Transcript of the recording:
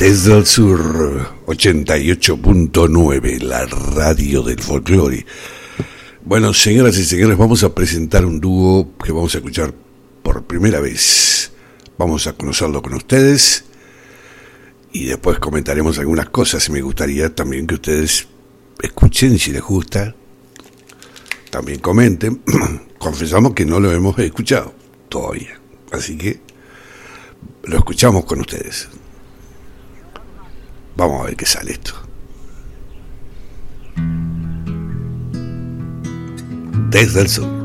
Desde el sur, 88.9, la radio del folclore. Bueno, señoras y señores, vamos a presentar un dúo que vamos a escuchar por primera vez. Vamos a conocerlo con ustedes y después comentaremos algunas cosas. Me gustaría también que ustedes escuchen si les gusta. También comenten. Confesamos que no lo hemos escuchado todavía, así que lo escuchamos con ustedes. Vamos a ver qué sale esto. Desde el sur.